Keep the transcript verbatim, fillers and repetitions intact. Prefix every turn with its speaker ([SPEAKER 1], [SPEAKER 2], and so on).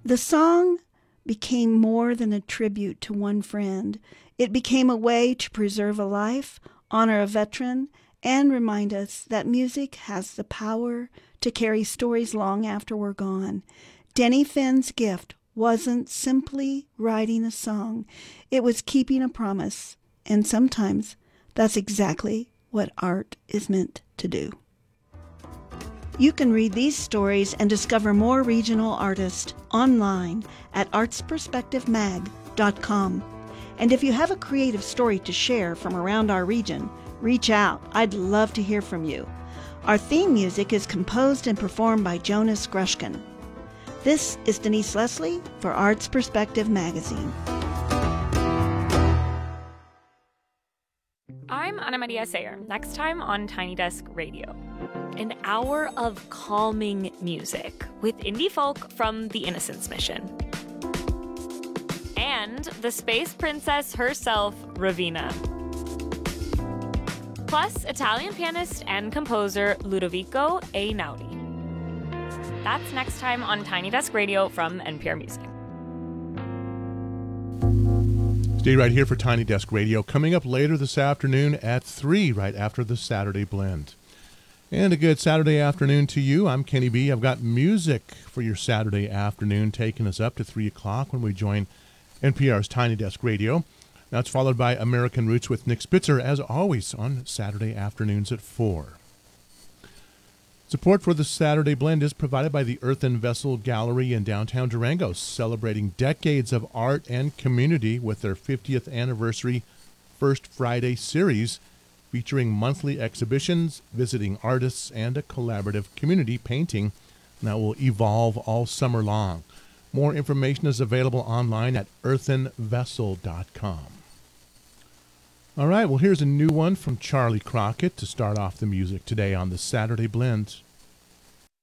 [SPEAKER 1] The song became more than a tribute to one friend. It became a way to preserve a life, honor a veteran, and remind us that music has the power to carry stories long after we're gone. Denny Finn's gift wasn't simply writing a song. It was keeping a promise. And sometimes that's exactly what art is meant to do. You can read these stories and discover more regional artists online at arts perspective mag dot com. And if you have a creative story to share from around our region, reach out. I'd love to hear from you. Our theme music is composed and performed by Jonas Grushkin. This is Denise Leslie for Arts Perspective Magazine.
[SPEAKER 2] I'm Ana Maria Sayer. Next time on Tiny Desk Radio. An hour of calming music with indie folk from the Innocence Mission. And the space princess herself, Raveena. Plus, Italian pianist and composer Ludovico Einaudi. That's next time on Tiny Desk Radio from N P R Music.
[SPEAKER 3] Stay right here for Tiny Desk Radio. Coming up later this afternoon at three, right after the Saturday Blend. And a good Saturday afternoon to you. I'm Kenny B. I've got music for your Saturday afternoon, taking us up to three o'clock when we join N P R's Tiny Desk Radio. That's followed by American Roots with Nick Spitzer, as always, on Saturday afternoons at four. Support for the Saturday Blend is provided by the Earthen Vessel Gallery in downtown Durango, celebrating decades of art and community with their fiftieth anniversary First Friday series, featuring monthly exhibitions, visiting artists, and a collaborative community painting that will evolve all summer long. More information is available online at earthen vessel dot com. All right, well, here's a new one from Charlie Crockett to start off the music today on the Saturday Blend.